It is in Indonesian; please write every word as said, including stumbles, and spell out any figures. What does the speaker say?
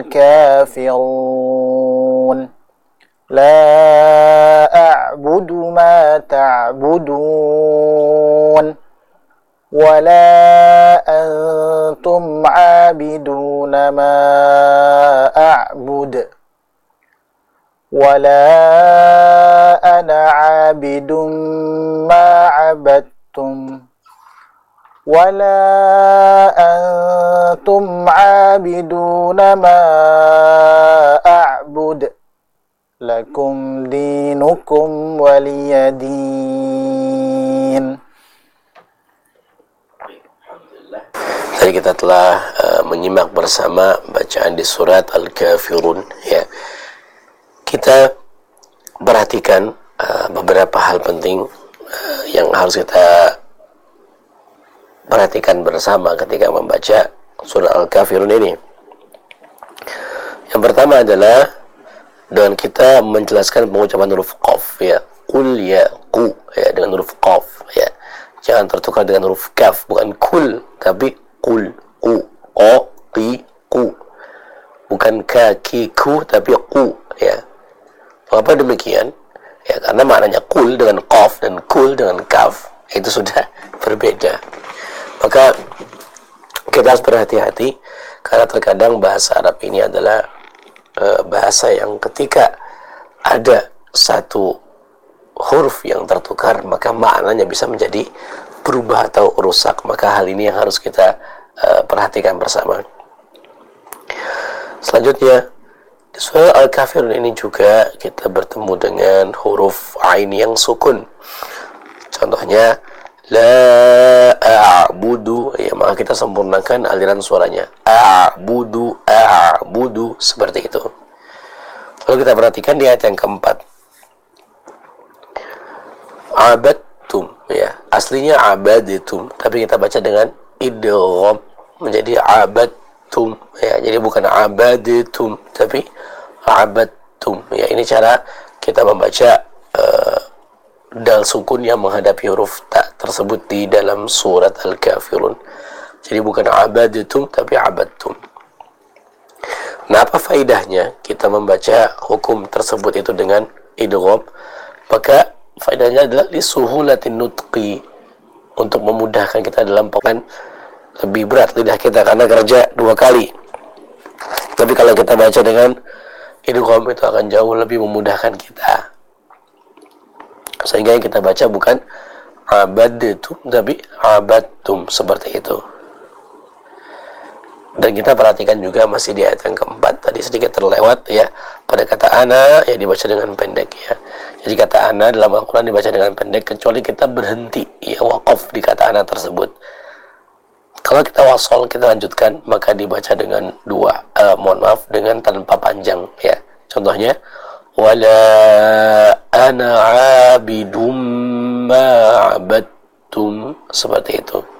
الكافرون لا أعبد ما تعبدون ولا أنتم عابدون ما أعبد ولا أنا عابد ما عبدتم ولا أنتم عابدون ما أعبد لكم دينكم ولي دين. Tadi kita telah uh, menyimak bersama bacaan di surat Al-Kafirun, ya. Kita perhatikan uh, beberapa hal penting uh, yang harus kita perhatikan bersama ketika membaca surat Al-Kafirun ini. Yang pertama adalah dengan kita menjelaskan pengucapan huruf qaf, ya. Qul ya qu, ya, dengan huruf qaf, ya. Jangan tertukar dengan huruf kaf, bukan kul tapi qul, qu, o, qi, qu. Bukan ka, ki, ku tapi qu, ya. Mengapa demikian? Ya, karena maknanya qul dengan qaf dan kul dengan kaf itu sudah berbeda. Maka kita harus berhati-hati karena terkadang bahasa Arab ini adalah e, bahasa yang ketika ada satu huruf yang tertukar maka maknanya bisa menjadi berubah atau rusak. Maka hal ini yang harus kita e, perhatikan bersama. Selanjutnya di surah Al-Kafirun ini juga kita bertemu dengan huruf ain yang sukun. Contohnya la a'budu, ya, maka kita sempurnakan aliran suaranya. A'budu, a'budu, seperti itu. Lalu kita perhatikan di ayat yang keempat. Abadtum, ya. Aslinya abaditum, tapi kita baca dengan idgham menjadi abadtum, ya. Jadi bukan abaditum, tapi abadtum. Ya, ini cara kita membaca uh, dal sukun yang menghadapi huruf ta tersebut di dalam surat Al-Kafirun. Jadi bukan abaditum tapi abadtum. Nah, apa faedahnya kita membaca hukum tersebut itu dengan idgham? Maka faedahnya adalah lisuhulatin nutqi, untuk memudahkan kita dalam pengucapan. Lebih berat lidah kita karena kerja dua kali. Tapi kalau kita baca dengan idgham itu akan jauh lebih memudahkan kita. Sehingga yang kita baca bukan abadtum tapi abadtum, seperti itu. Dan kita perhatikan juga masih di ayat yang keempat, tadi sedikit terlewat, ya, pada kata ana ya dibaca dengan pendek, ya. Jadi kata ana dalam Al-Quran dibaca dengan pendek kecuali kita berhenti, ya, waqaf di kata ana tersebut. Kalau kita wasol, kita lanjutkan, maka dibaca dengan dua, uh, mohon maaf, dengan tanpa panjang, ya. Contohnya wala ana abidum ma abadtum, seperti itu.